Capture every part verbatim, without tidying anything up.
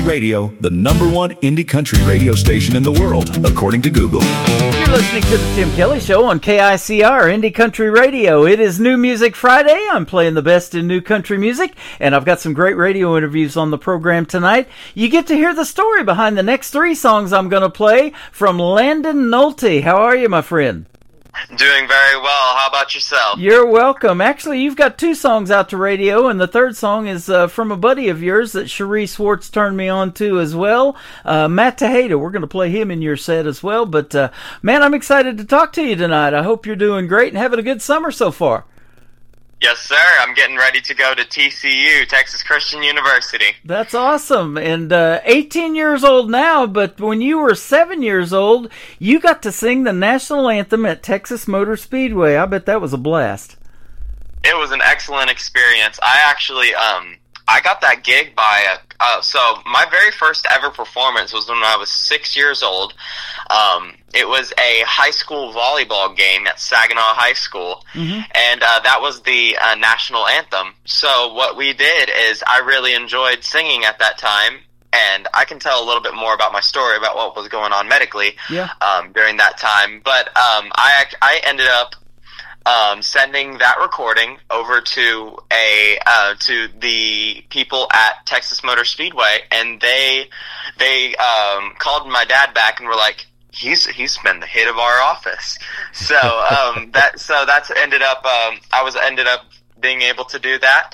Radio, the number one indie country radio station in the world, according to Google. You're listening to the Tim Kelly Show on K I C R, Indie Country Radio. It is New Music Friday. I'm playing the best in new country music, and I've got some great radio interviews on the program tonight. You get to hear the story behind the next three songs I'm going to play from Landon Nolte. How are you, my friend? Doing very well. How about yourself? You're welcome. Actually, you've got two songs out to radio, and the third song is uh, from a buddy of yours that Cherie Swartz turned me on to as well, uh, Matt Tejada. We're going to play him in your set as well. But, uh, man, I'm excited to talk to you tonight. I hope you're doing great and having a good summer so far. Yes, sir. I'm getting ready to go to T C U, Texas Christian University. That's awesome. And uh, eighteen years old now, but when you were seven years old, you got to sing the national anthem at Texas Motor Speedway. I bet that was a blast. It was an excellent experience. I actually, um, I got that gig by, uh, so my very first ever performance was when I was six years old. Um, it was a high school volleyball game at Saginaw High School, mm-hmm. and uh, that was the uh, national anthem. So what we did is I really enjoyed singing at that time, and I can tell a little bit more about my story about what was going on medically yeah. um, during that time. But um, I, I ended up Um, sending that recording over to a uh, to the people at Texas Motor Speedway, and they they um, called my dad back and were like, "He's he's been the hit of our office." So um, that so that's ended up um, I was ended up being able to do that,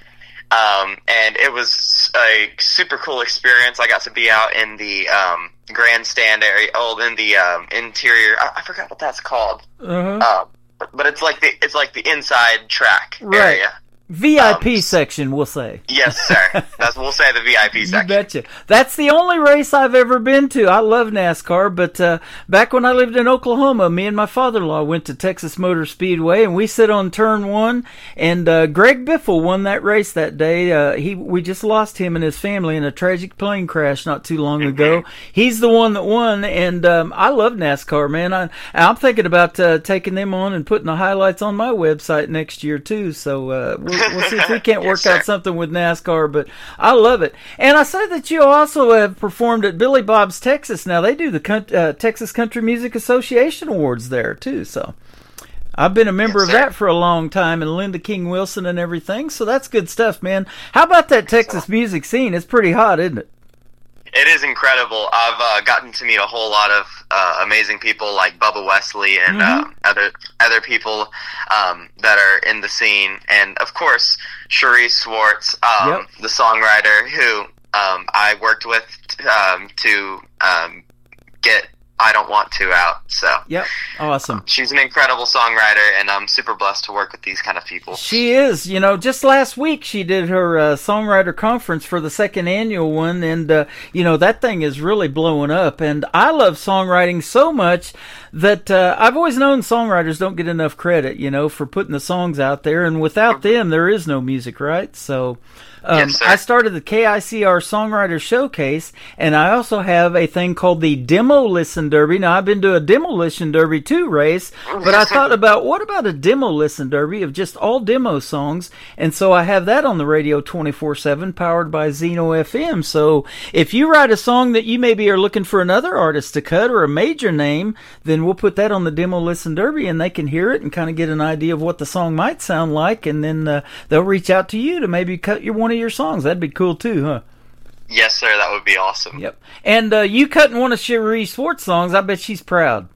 um, and it was a super cool experience. I got to be out in the um, grandstand area, oh, in the um, interior. I, I forgot what that's called. Uh-huh. Um, But it's like the it's like the inside track right. area. V I P um, section, we'll say. Yes, sir. That's we'll say the V I P section. You betcha. That's the only race I've ever been to. I love NASCAR, but uh, back when I lived in Oklahoma, me and my father-in-law went to Texas Motor Speedway, and we sit on turn one, and uh, Greg Biffle won that race that day. Uh, he we just lost him and his family in a tragic plane crash not too long ago. He's the one that won, and um, I love NASCAR, man. I, I'm thinking about uh, taking them on and putting the highlights on my website next year, too, so uh, we'll We'll see if we can't work yes, out something with NASCAR, but I love it. And I said that you also have performed at Billy Bob's Texas. Now, they do the uh, Texas Country Music Association Awards there, too. So I've been a member yes, of that for a long time, and Linda King Wilson and everything. So that's good stuff, man. How about that Texas music scene? It's pretty hot, isn't it? It is incredible. I've uh, gotten to meet a whole lot of uh, amazing people like Bubba Wesley and mm-hmm. uh, other other people um, that are in the scene, and of course Cherie Swartz, um, yep. the songwriter who um, I worked with um, to um, get I Don't Want To out. So yep, awesome. She's an incredible songwriter, and I'm super blessed to work with these kind of people. She is. You know, just last week she did her uh, songwriter conference for the second annual one, and uh, you know, that thing is really blowing up. And I love songwriting so much that uh, I've always known songwriters don't get enough credit, you know, for putting the songs out there, and without them there is no music, right? So Um, yes, I started the K I C R Songwriter Showcase, and I also have a thing called the Demo Listen Derby. Now, I've been to a Demo Listen Derby two race, but I thought about, what about a Demo Listen Derby of just all demo songs? And so I have that on the radio twenty-four seven, powered by Zeno F M. So if you write a song that you maybe are looking for another artist to cut or a major name, then we'll put that on the Demo Listen Derby, and they can hear it and kind of get an idea of what the song might sound like, and then uh, they'll reach out to you to maybe cut your one of your songs. That'd be cool too, huh? Yes, sir. That would be awesome. Yep. And uh, you cutting one of Cherie Swartz songs. I bet she's proud.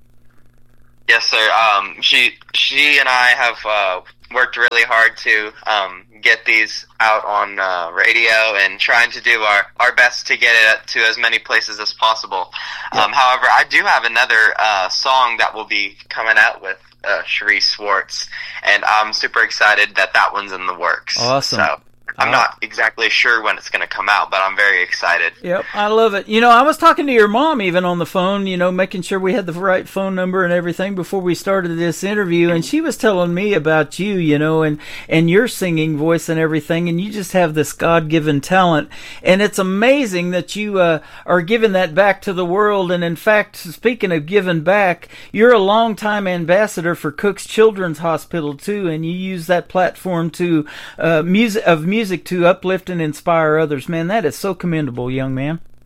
Yes, sir. Um, she she and I have uh, worked really hard to um, get these out on uh, radio and trying to do our, our best to get it to as many places as possible. Yep. Um, however, I do have another uh, song that will be coming out with uh, Cherie Swartz, and I'm super excited that that one's in the works. Awesome. So I'm not exactly sure when it's going to come out, but I'm very excited. Yep, I love it. You know, I was talking to your mom even on the phone, you know, making sure we had the right phone number and everything before we started this interview, and she was telling me about you, you know, and, and your singing voice and everything, and you just have this God-given talent, and it's amazing that you uh, are giving that back to the world. And in fact, speaking of giving back, you're a longtime ambassador for Cook's Children's Hospital, too, and you use that platform to uh, music of music to uplift and inspire others. Man, that is so commendable, young man.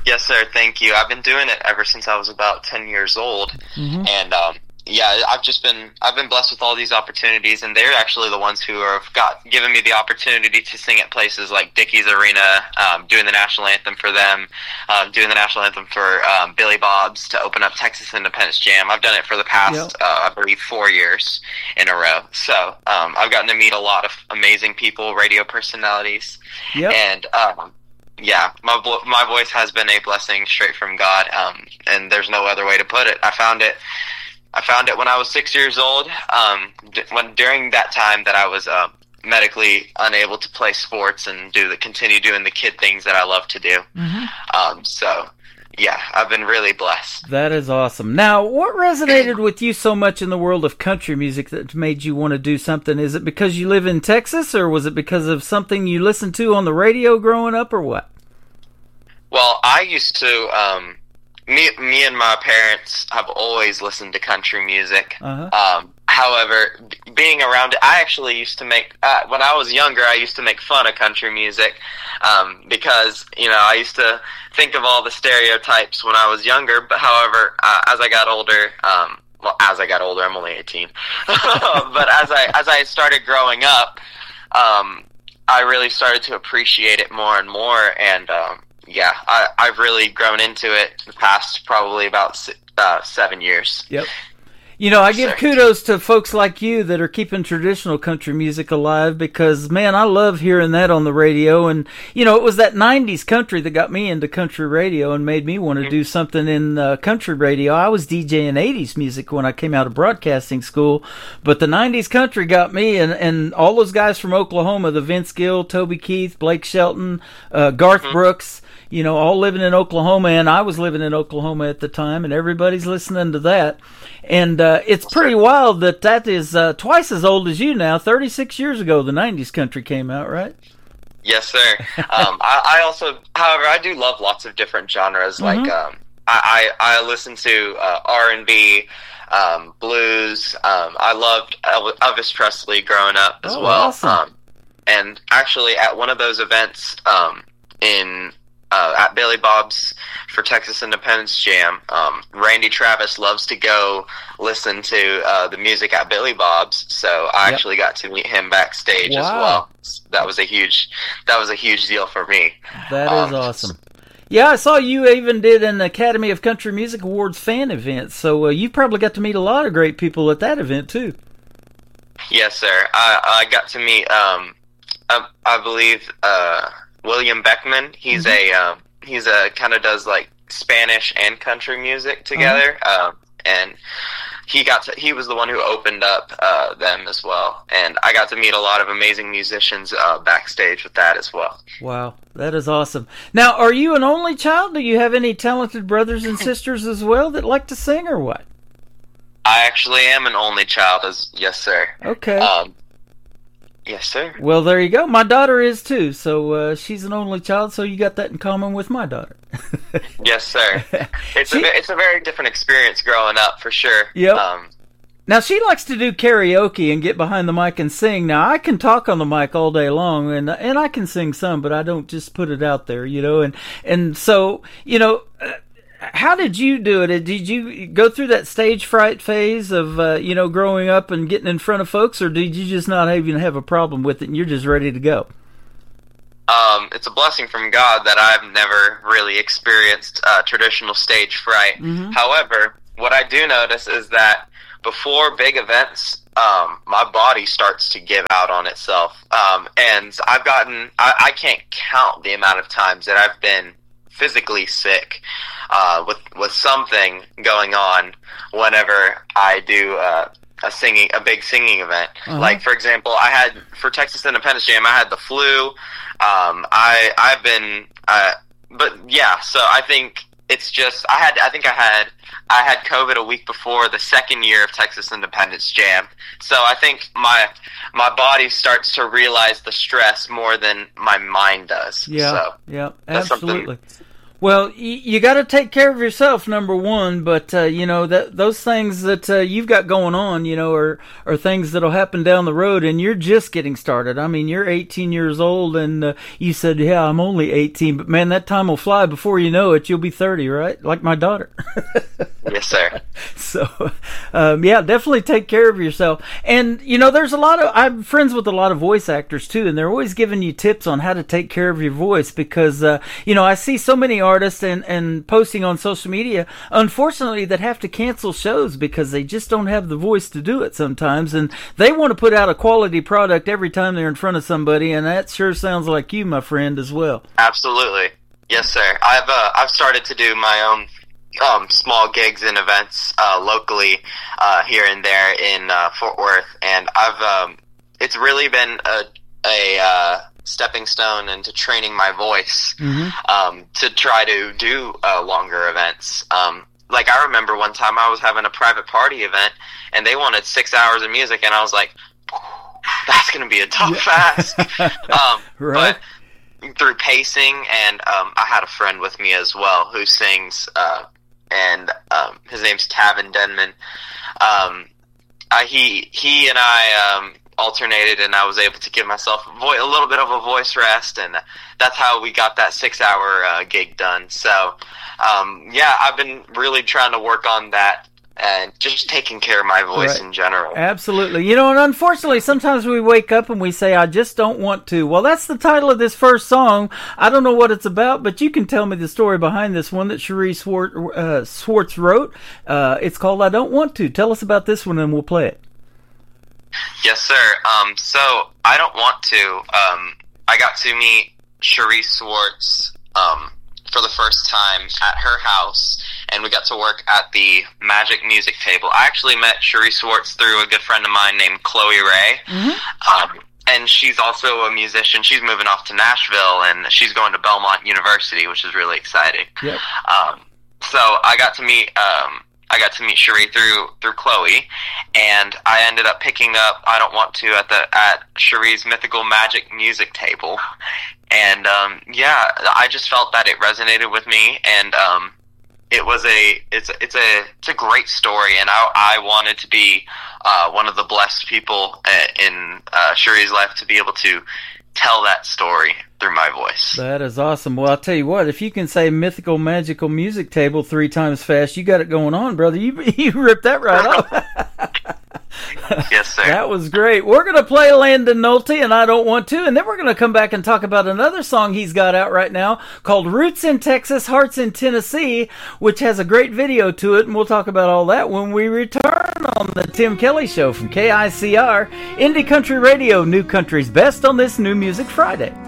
Yes, sir. Thank you. I've been doing it ever since I was about ten years old, Mm-hmm. and um, yeah, I've just been I've been blessed with all these opportunities, and they're actually the ones who have got given me the opportunity to sing at places like Dickies Arena, um, doing the national anthem for them, um, doing the national anthem for um, Billy Bob's to open up Texas Independence Jam. I've done it for the past, Yep. uh, I believe, four years in a row. So um, I've gotten to meet a lot of amazing people, radio personalities, Yep. and um, yeah, my vo- my voice has been a blessing straight from God, um, and there's no other way to put it. I found it. I found it when I was six years old. Um, d- when during that time that I was uh, medically unable to play sports and do the continue doing the kid things that I love to do. Mm-hmm. Um, so yeah, I've been really blessed. That is awesome. Now, what resonated with you so much in the world of country music that made you want to do something? Is it because you live in Texas, or was it because of something you listened to on the radio growing up, or what? Well, I used to. Um, Me, me and my parents have always listened to country music. Uh-huh. Um, however, b- being around it, I actually used to make, uh, when I was younger, I used to make fun of country music, um, because, you know, I used to think of all the stereotypes when I was younger, but however, uh, as I got older, um, well, as I got older, I'm only eighteen, but as I, as I started growing up, um, I really started to appreciate it more and more, and, um, yeah, I, I've really grown into it the past probably about si- uh, seven years. Yep. You know, I give Sure. kudos to folks like you that are keeping traditional country music alive, because, man, I love hearing that on the radio. And, you know, it was that nineties country that got me into country radio and made me want to do something in uh, country radio. I was DJing eighties music when I came out of broadcasting school, but the nineties country got me, and, and all those guys from Oklahoma, the Vince Gill, Toby Keith, Blake Shelton, uh, Garth Mm-hmm. Brooks, you know, all living in Oklahoma, and I was living in Oklahoma at the time, and everybody's listening to that. And uh, it's pretty wild that that is uh, twice as old as you now. thirty-six years ago, the nineties country came out, right? Yes, sir. Um, I, I also, however, I do love lots of different genres. Mhm. Like, um, I, I, I listen to uh, R and B, um, blues. Um, I loved El- Elvis Presley growing up as Oh, well. awesome. Um, and actually, at one of those events um, in uh, at Billy Bob's for Texas Independence Jam, um, Randy Travis loves to go listen to uh, the music at Billy Bob's. So I Yep. actually got to meet him backstage as Wow. well. That was a huge, that was a huge deal for me. That is Um, awesome. Yeah, I saw you even did an Academy of Country Music Awards fan event, so uh, you probably got to meet a lot of great people at that event, too. Yes, sir. I, I got to meet, um, I, I believe, uh, William Beckman. He's Mm-hmm. a, um, he's a kind of does like Spanish and country music together. Uh-huh. Um, and he got to, he was the one who opened up, uh, them as well. And I got to meet a lot of amazing musicians, uh, backstage with that as well. Wow, that is awesome. Now, are you an only child? Do you have any talented brothers and sisters as well that like to sing, or what? I actually am an only child, as yes, sir. Okay. Um, yes, sir. Well, there you go. My daughter is too, so uh, she's an only child, so you got that in common with my daughter. Yes, sir. It's She- a ve- it's a very different experience growing up for sure. Yep. Um, Now, she likes to do karaoke and get behind the mic and sing. Now, I can talk on the mic all day long, and and I can sing some, but I don't just put it out there, you know. And and so, you know, uh, how did you do it? Did you go through that stage fright phase of, uh, you know, growing up and getting in front of folks, or did you just not even have a problem with it and you're just ready to go? Um, it's a blessing from God that I've never really experienced uh, traditional stage fright. Mhm. However, what I do notice is that before big events, um, my body starts to give out on itself. Um, and I've gotten, I, I can't count the amount of times that I've been physically sick uh, with with something going on whenever I do uh, a singing, a big singing event. Uh-huh. Like, for example, I had, for Texas Independence Jam, I had the flu. Um, I, I've been, uh, but yeah, so I think it's just, I had, I think I had, I had COVID a week before the second year of Texas Independence Jam. So I think my, my body starts to realize the stress more than my mind does. Yeah, So yeah, that's absolutely. Well, you, you got to take care of yourself, number one. But uh, you know that those things that uh, you've got going on, you know, are are things that'll happen down the road, and you're just getting started. I mean, you're eighteen years old, and uh, you said, "Yeah, I'm only eighteen," but man, that time will fly. Before you know it, you'll be thirty, right? Like my daughter. Yes, sir. So, um, yeah, definitely take care of yourself. And you know, there's a lot of I'm friends with a lot of voice actors too, and they're always giving you tips on how to take care of your voice because uh, you know I see so many artists and, and posting on social media, unfortunately, that have to cancel shows because they just don't have the voice to do it sometimes, and they want to put out a quality product every time they're in front of somebody, and that sure sounds like you, my friend, as well. Absolutely. Yes, sir. I've uh, I've started to do my own um, small gigs and events uh, locally uh, here and there in uh, Fort Worth, and I've um, it's really been a a uh, stepping stone into training my voice mm-hmm. um, to try to do uh, longer events. Um, like I remember one time I was having a private party event, and they wanted six hours of music, and I was like, "That's going to be a tough yeah. ask." um, right. But through pacing, and um, I had a friend with me as well who sings, uh, and um, his name's Tavin Denman. Um, I, he he and I. Um, alternated, and I was able to give myself a, vo- a little bit of a voice rest, and that's how we got that six-hour uh, gig done. So, um, yeah, I've been really trying to work on that and just taking care of my voice right. in general. Absolutely. You know, and unfortunately, sometimes we wake up and we say, I just don't want to. Well, that's the title of this first song. I don't know what it's about, but you can tell me the story behind this one that Cherie Swartz, uh, Swartz wrote. Uh, it's called I Don't Want To. Tell us about this one, and we'll play it. Yes, sir. Um, so I don't want to. Um, I got to meet Cherie Swartz um, for the first time at her house, and we got to work at the Magic Music Table. I actually met Cherie Swartz through a good friend of mine named Chloe Ray, mm-hmm. um, and she's also a musician. She's moving off to Nashville, and she's going to Belmont University, which is really exciting. Yep. Um, so I got to meet. Um, I got to meet Cherie through through Chloe, and I ended up picking up I Don't Want To at the at Cherie's Mythical Magic Music Table, and um, yeah, I just felt that it resonated with me, and um, it was a it's it's a it's a great story, and I I wanted to be uh, one of the blessed people in uh, Cherie's life to be able to tell that story through my voice. That is awesome. Well, I'll tell you what, if you can say Mythical Magical Music Table three times fast, you got it going on, brother. You you ripped that right off. Yes, sir. That was great. We're going to play Landon Nolte, and I Don't Want To, and then we're going to come back and talk about another song he's got out right now called Roots in Texas, Hearts in Tennessee, which has a great video to it, and we'll talk about all that when we return on the Tim Kelly Show from K I C R, Indie Country Radio, New Country's Best on this New Music Friday.